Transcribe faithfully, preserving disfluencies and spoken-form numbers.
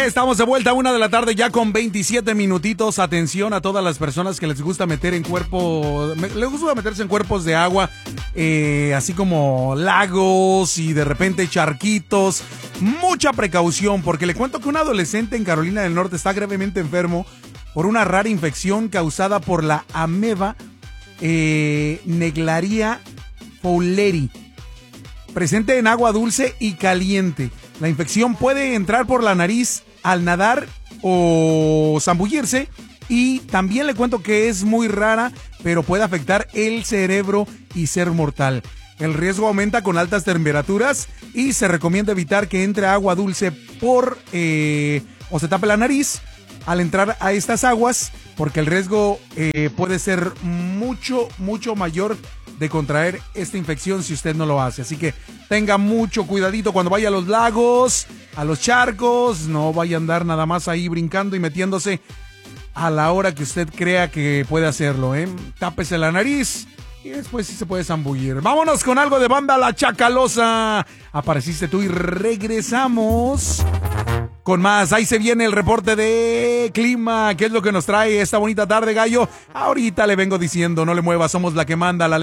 Estamos de vuelta a una de la tarde ya con veintisiete minutitos. Atención a todas las personas que les gusta meter en cuerpo, me, les gusta meterse en cuerpos de agua, eh, así como lagos y de repente charquitos. Mucha precaución, porque le cuento que un adolescente en Carolina del Norte está gravemente enfermo por una rara infección causada por la ameba eh, Naegleria fowleri, presente en agua dulce y caliente. La infección puede entrar por la nariz al nadar o zambullirse, y también le cuento que es muy rara, pero puede afectar el cerebro y ser mortal. El riesgo aumenta con altas temperaturas y se recomienda evitar que entre agua dulce por eh, o se tape la nariz al entrar a estas aguas, porque el riesgo eh, puede ser mucho, mucho mayor de contraer esta infección si usted no lo hace. Así que tenga mucho cuidadito cuando vaya a los lagos, a los charcos. No vaya a andar nada más ahí brincando y metiéndose a la hora que usted crea que puede hacerlo, ¿eh? Tápese la nariz y después sí se puede zambullir. Vámonos con algo de Banda La Chacalosa. Apareciste tú y regresamos con más. Ahí se viene el reporte de clima. ¿Qué es lo que nos trae esta bonita tarde, gallo? Ahorita le vengo diciendo, no le mueva, somos la que manda, la